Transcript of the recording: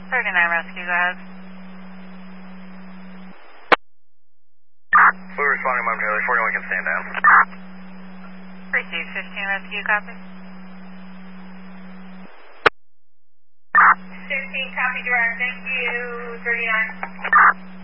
39 Rescue, go ahead. We're responding momentarily. 41 can stand down. Received 15 Rescue, copy. 15, copy direct. Thank you. 39.